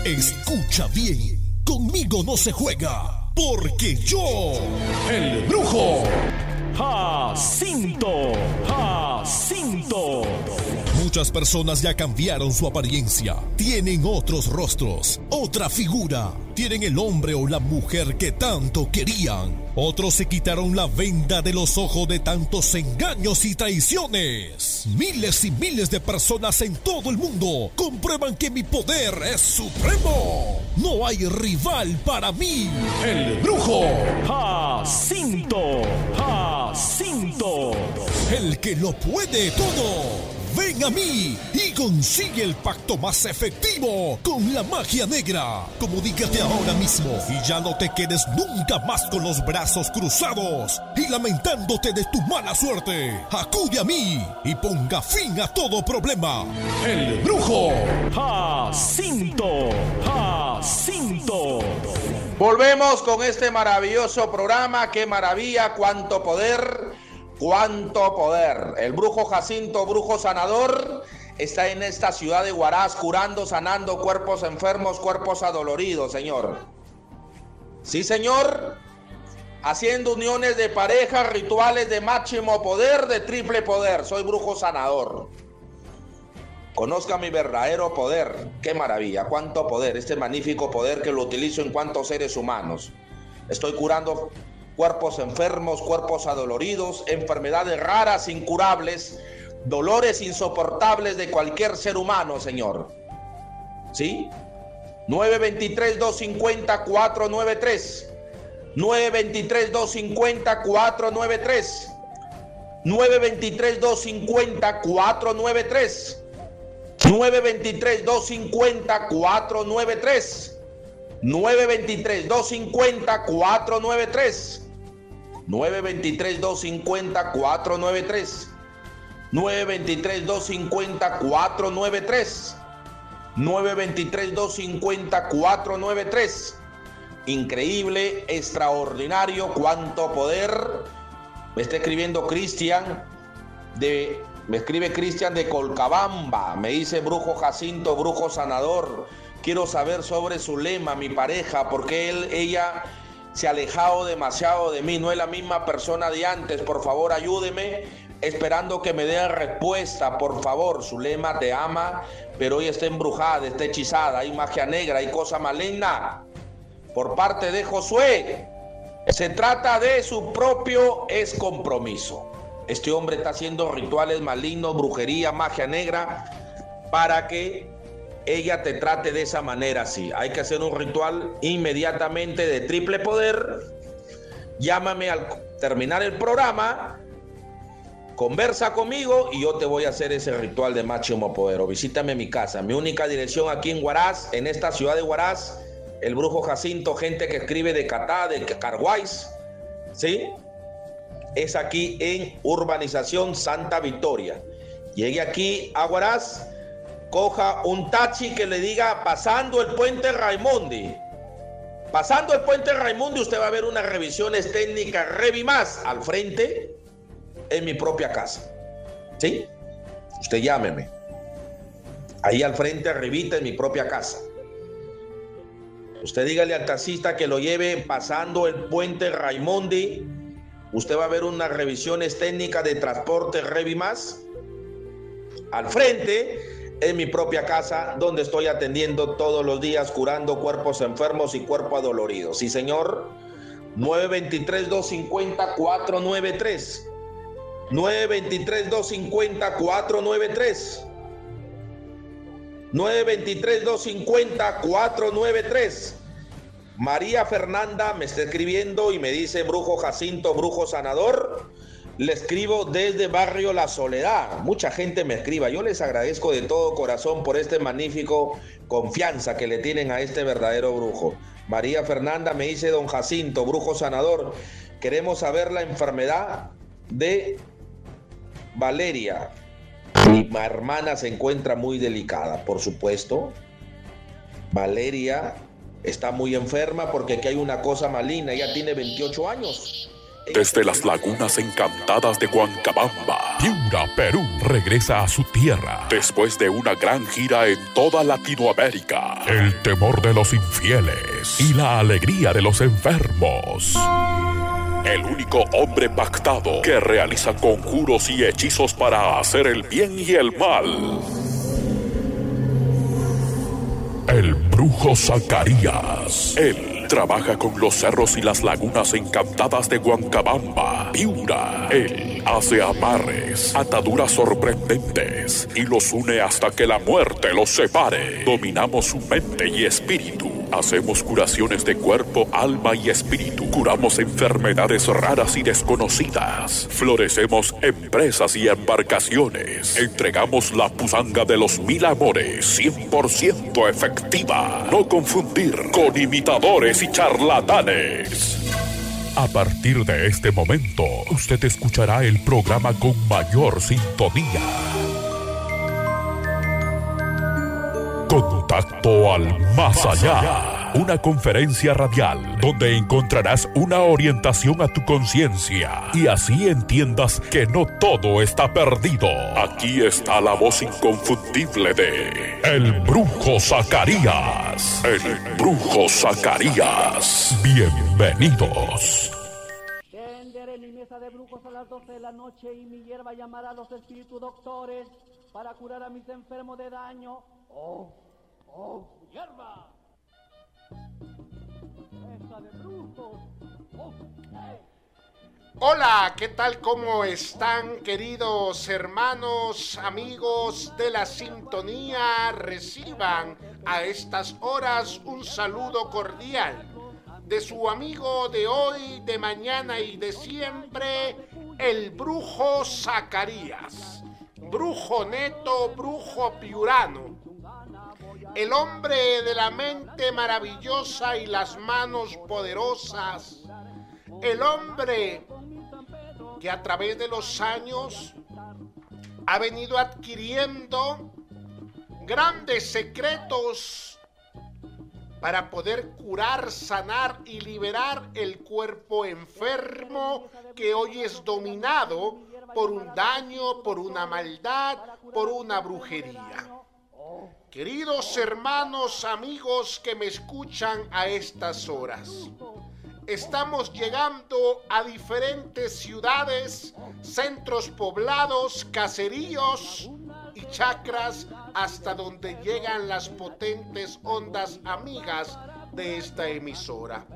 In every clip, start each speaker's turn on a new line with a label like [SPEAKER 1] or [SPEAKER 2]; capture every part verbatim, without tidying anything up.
[SPEAKER 1] Escucha bien, conmigo no se juega, porque yo, el brujo Jacinto, Jacinto. Muchas personas ya cambiaron su apariencia, tienen otros rostros, otra figura, tienen el hombre o la mujer que tanto querían. Otros se quitaron la venda de los ojos de tantos engaños y traiciones. Miles y miles de personas en todo el mundo comprueban que mi poder es supremo. No hay rival para mí, el brujo Jacinto, Jacinto. El que lo puede todo. Ven a mí y consigue el pacto más efectivo con la magia negra. Comunícate ahora mismo y ya no te quedes nunca más con los brazos cruzados y lamentándote de tu mala suerte. Acude a mí y ponga fin a todo problema. El brujo Jacinto, Jacinto.
[SPEAKER 2] Volvemos con este maravilloso programa. ¡Qué maravilla! ¡Cuánto poder! ¡Cuánto poder! El brujo Jacinto, brujo sanador, está en esta ciudad de Huaraz curando, sanando cuerpos enfermos, cuerpos adoloridos, señor. Sí, señor. Haciendo uniones de pareja, rituales de máximo poder, de triple poder. Soy brujo sanador. Conozca mi verdadero poder. ¡Qué maravilla! ¡Cuánto poder! Este magnífico poder que lo utilizo en cuantos seres humanos. Estoy curando cuerpos enfermos, cuerpos adoloridos, enfermedades raras, incurables, dolores insoportables de cualquier ser humano, señor. ¿Sí? nueve dos tres, dos cinco cero, cuatro nueve tres. nueve dos tres, dos cinco cero, cuatro nueve tres. nueve dos tres, dos cinco cero, cuatro nueve tres. nueve dos tres, dos cinco cero, cuatro nueve tres. nueve dos tres, dos cinco cero, cuatro nueve tres. nueve dos tres, dos cinco cero, cuatro nueve tres. nueve dos tres, dos cinco cero, cuatro nueve tres. nueve dos tres, dos cinco cero, cuatro nueve tres. Increíble, extraordinario, cuánto poder. Me está escribiendo Cristian de me escribe Cristian de Colcabamba. Me dice brujo Jacinto, brujo sanador. Quiero saber sobre su lema, mi pareja, porque él, ella se ha alejado demasiado de mí. No es la misma persona de antes. Por favor, ayúdeme. Esperando que me dé respuesta, por favor. Su lema te ama, pero hoy está embrujada, está hechizada. Hay magia negra, hay cosa maligna. Por parte de Josué, se trata de su propio excompromiso. Este hombre está haciendo rituales malignos, brujería, magia negra, para que ella te trate de esa manera así. Hay que hacer un ritual inmediatamente de triple poder. Llámame al terminar el programa, conversa conmigo y yo te voy a hacer ese ritual de máximo poder. O visítame en mi casa. Mi única dirección aquí en Huaraz, en esta ciudad de Huaraz, el brujo Jacinto, gente que escribe de Catá, de Carguays, ¿sí? Es aquí en Urbanización Santa Victoria. Llegue aquí a Huaraz, coja un taxi que le diga pasando el puente Raimundi. Pasando el puente Raimundi usted va a ver unas revisiones técnicas Revimás al frente en mi propia casa. ¿Sí? Usted llámeme. Ahí al frente arribita en mi propia casa. Usted dígale al taxista que lo lleve pasando el puente Raimundi. Usted va a ver unas revisiones técnicas de transporte Revimás al frente en mi propia casa, donde estoy atendiendo todos los días, curando cuerpos enfermos y cuerpos adoloridos. Sí, señor. nueve dos tres, dos cinco cero, cuatro nueve tres. nueve dos tres, dos cinco cero, cuatro nueve tres. nueve dos tres, dos cinco cero, cuatro nueve tres. María Fernanda me está escribiendo y me dice brujo Jacinto, brujo sanador. Le escribo desde Barrio La Soledad. Mucha gente me escriba. Yo les agradezco de todo corazón por este magnífico confianza que le tienen a este verdadero brujo. María Fernanda me dice, don Jacinto, brujo sanador, queremos saber la enfermedad de Valeria. Mi hermana se encuentra muy delicada, por supuesto. Valeria está muy enferma porque aquí hay una cosa maligna. Ella tiene veintiocho años.
[SPEAKER 3] Desde las lagunas encantadas de Huancabamba, Piura, Perú, regresa a su tierra después de una gran gira en toda Latinoamérica. El temor de los infieles y la alegría de los enfermos. El único hombre pactado que realiza conjuros y hechizos para hacer el bien y el mal. El brujo Zacarías. Él trabaja con los cerros y las lagunas encantadas de Huancabamba, Piura. Él hace amarres, ataduras sorprendentes y los une hasta que la muerte los separe. Dominamos su mente y espíritu. Hacemos curaciones de cuerpo, alma y espíritu. Curamos enfermedades raras y desconocidas. Florecemos empresas y embarcaciones. Entregamos la pusanga de los mil amores, cien por ciento efectiva. No confundir con imitadores y charlatanes. A partir de este momento, usted escuchará el programa con mayor sintonía. Contacto al Más Allá. Una conferencia radial donde encontrarás una orientación a tu conciencia y así entiendas que no todo está perdido. Aquí está la voz inconfundible de El Brujo Zacarías. El Brujo Zacarías. Bienvenidos.
[SPEAKER 4] Tenderé mi mesa de brujos a las doce de la noche y mi hierba llamará a los espíritus doctores para curar a mis enfermos de daño. ¡Oh! ¡Oh! ¡Hierba! ¡Mesa de brujos! ¡Oh! ¡Hey!
[SPEAKER 5] Hola, ¿qué tal? ¿Cómo están, queridos hermanos, amigos de la sintonía? Reciban a estas horas un saludo cordial de su amigo de hoy, de mañana y de siempre, el Brujo Zacarías. Brujo neto, brujo piurano. El hombre de la mente maravillosa y las manos poderosas. El hombre que a través de los años ha venido adquiriendo grandes secretos para poder curar, sanar y liberar el cuerpo enfermo que hoy es dominado por un daño, por una maldad, por una brujería. Queridos hermanos, amigos que me escuchan a estas horas, estamos llegando a diferentes ciudades, centros poblados, caseríos y chacras hasta donde llegan las potentes ondas amigas de esta emisora.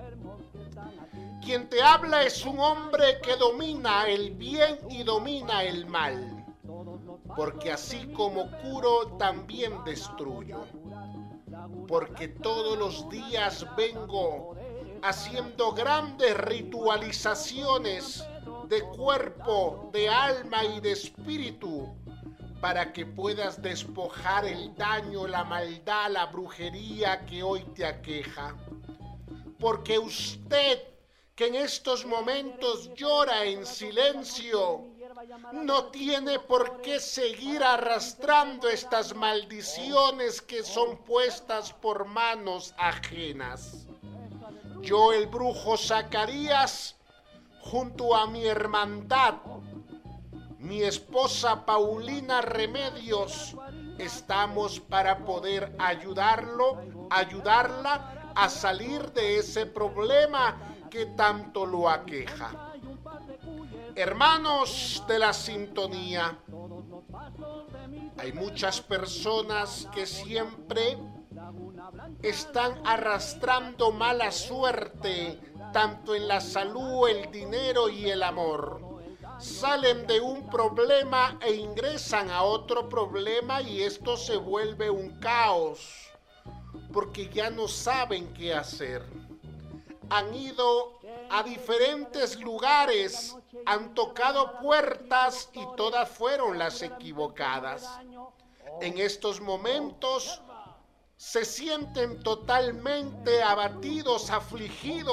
[SPEAKER 5] Quien te habla es un hombre que domina el bien y domina el mal. Porque así como curo, también destruyo. Porque todos los días vengo haciendo grandes ritualizaciones de cuerpo, de alma y de espíritu, para que puedas despojar el daño, la maldad, la brujería que hoy te aqueja. Porque usted, que en estos momentos llora en silencio, no tiene por qué seguir arrastrando estas maldiciones que son puestas por manos ajenas. Yo, el brujo Zacarías, junto a mi hermandad, mi esposa Paulina Remedios, estamos para poder ayudarlo, ayudarla a salir de ese problema que tanto lo aqueja. Hermanos de la sintonía, hay muchas personas que siempre están arrastrando mala suerte, tanto en la salud, el dinero y el amor. Salen de un problema e ingresan a otro problema y esto se vuelve un caos, porque ya no saben qué hacer. Han ido a diferentes lugares, han tocado puertas y todas fueron las equivocadas. En estos momentos se sienten totalmente abatidos, afligidos.